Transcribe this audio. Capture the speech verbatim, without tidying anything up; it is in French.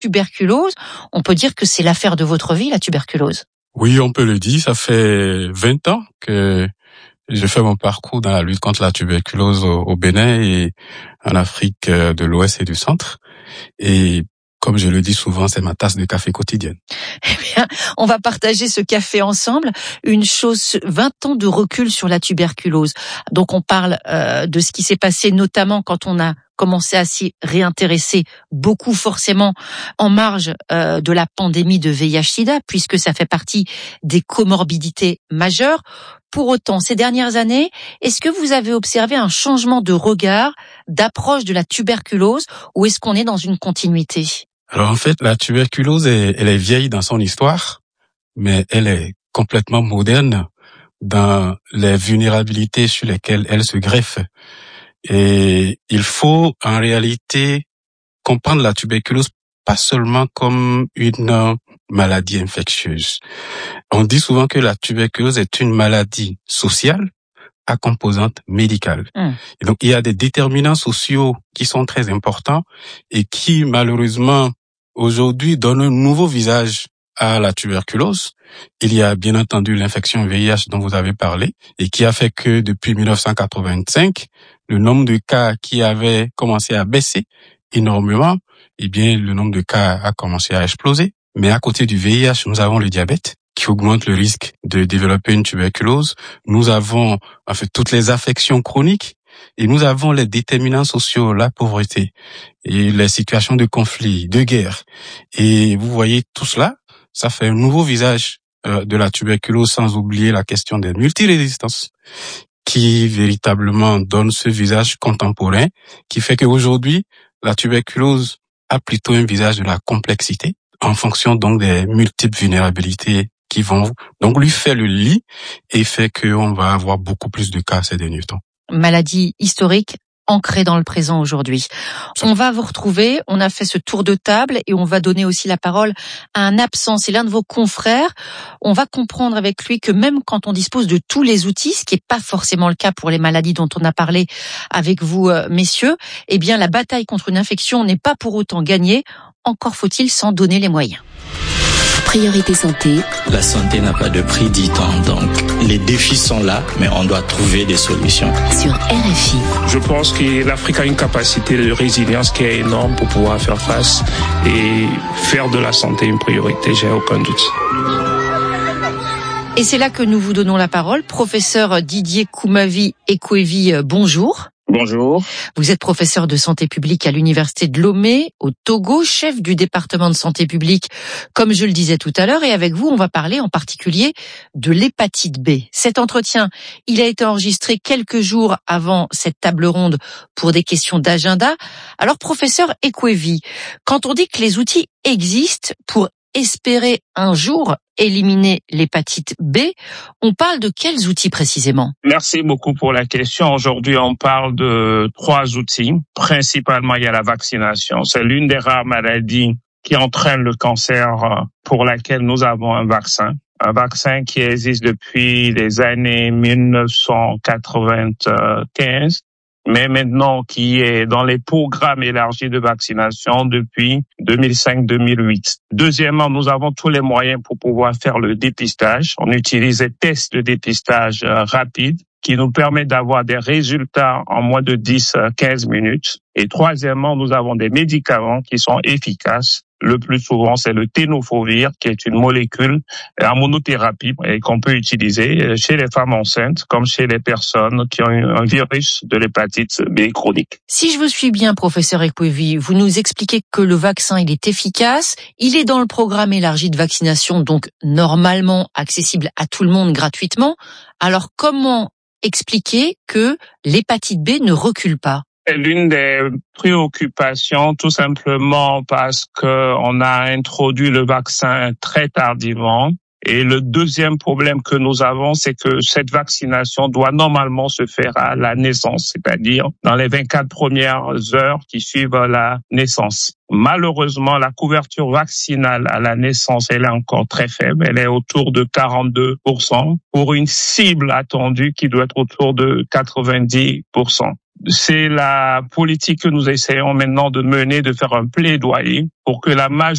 tuberculose, on peut dire que c'est l'affaire de votre vie, la tuberculose. Oui, on peut le dire. Ça fait vingt ans que je fais mon parcours dans la lutte contre la tuberculose au, au Bénin et en Afrique de l'Ouest et du Centre. Et comme je le dis souvent, c'est ma tasse de café quotidienne. Eh bien, on va partager ce café ensemble. Une chose, vingt ans de recul sur la tuberculose. Donc, on parle euh, de ce qui s'est passé, notamment quand on a commencé à s'y réintéresser beaucoup forcément en marge euh, de la pandémie de V I H sida, puisque ça fait partie des comorbidités majeures. Pour autant, ces dernières années, est-ce que vous avez observé un changement de regard, d'approche de la tuberculose, ou est-ce qu'on est dans une continuité ? Alors en fait, la tuberculose, est, elle est vieille dans son histoire, mais elle est complètement moderne dans les vulnérabilités sur lesquelles elle se greffe. Et il faut en réalité comprendre la tuberculose pas seulement comme une maladie infectieuse. On dit souvent que la tuberculose est une maladie sociale à composante médicale. Mmh. Et donc il y a des déterminants sociaux qui sont très importants et qui malheureusement aujourd'hui donnent un nouveau visage à la tuberculose. Il y a bien entendu l'infection V I H dont vous avez parlé et qui a fait que depuis mille neuf cent quatre-vingt-cinq, le nombre de cas qui avait commencé à baisser énormément, eh bien le nombre de cas a commencé à exploser. Mais à côté du V I H, nous avons le diabète qui augmente le risque de développer une tuberculose. Nous avons en fait toutes les affections chroniques et nous avons les déterminants sociaux, la pauvreté et les situations de conflit, de guerre. Et vous voyez tout cela, ça fait un nouveau visage euh, de la tuberculose, sans oublier la question des multirésistances qui véritablement donne ce visage contemporain qui fait qu'aujourd'hui, la tuberculose a plutôt un visage de la complexité en fonction donc des multiples vulnérabilités qui vont donc lui faire le lit et fait qu'on va avoir beaucoup plus de cas ces derniers temps. Maladie historique ancrée dans le présent aujourd'hui. On va vous retrouver, on a fait ce tour de table et on va donner aussi la parole à un absent, c'est l'un de vos confrères. On va comprendre avec lui que même quand on dispose de tous les outils, ce qui n'est pas forcément le cas pour les maladies dont on a parlé avec vous, messieurs, eh bien la bataille contre une infection n'est pas pour autant gagnée. Encore faut-il s'en donner les moyens. Priorité santé. La santé n'a pas de prix, dit-on. Donc, les défis sont là, mais on doit trouver des solutions. Sur R F I. Je pense que l'Afrique a une capacité de résilience qui est énorme pour pouvoir faire face et faire de la santé une priorité, j'ai aucun doute. Et c'est là que nous vous donnons la parole. Professeur Didier Koumavi Ekwevi, bonjour. Bonjour. Vous êtes professeur de santé publique à l'université de Lomé, au Togo, chef du département de santé publique, comme je le disais tout à l'heure. Et avec vous, on va parler en particulier de l'hépatite B. Cet entretien, il a été enregistré quelques jours avant cette table ronde pour des questions d'agenda. Alors, professeur Ekwevi, quand on dit que les outils existent pour espérer un jour éliminer l'hépatite B, on parle de quels outils précisément ? Merci beaucoup pour la question. Aujourd'hui, on parle de trois outils. Principalement, il y a la vaccination. C'est l'une des rares maladies qui entraîne le cancer pour laquelle nous avons un vaccin. Un vaccin qui existe depuis les années mille neuf cent quatre-vingt-quinze. Mais maintenant qui est dans les programmes élargis de vaccination depuis deux mille cinq deux mille huit. Deuxièmement, nous avons tous les moyens pour pouvoir faire le dépistage. On utilise des tests de dépistage rapides qui nous permettent d'avoir des résultats en moins de dix à quinze minutes. Et troisièmement, nous avons des médicaments qui sont efficaces. Le plus souvent, c'est le tenofovir, qui est une molécule en monothérapie et qu'on peut utiliser chez les femmes enceintes comme chez les personnes qui ont un virus de l'hépatite B chronique. Si je vous suis bien, professeur Ekwevi, vous nous expliquez que le vaccin, il est efficace, il est dans le programme élargi de vaccination, donc normalement accessible à tout le monde gratuitement. Alors comment expliquer que l'hépatite B ne recule pas ? C'est l'une des préoccupations, tout simplement parce que on a introduit le vaccin très tardivement. Et le deuxième problème que nous avons, c'est que cette vaccination doit normalement se faire à la naissance, c'est-à-dire dans les vingt-quatre premières heures qui suivent la naissance. Malheureusement, la couverture vaccinale à la naissance, elle est encore très faible. Elle est autour de quarante-deux pour cent pour une cible attendue qui doit être autour de quatre-vingt-dix pour cent. C'est la politique que nous essayons maintenant de mener, de faire un plaidoyer pour que la majorité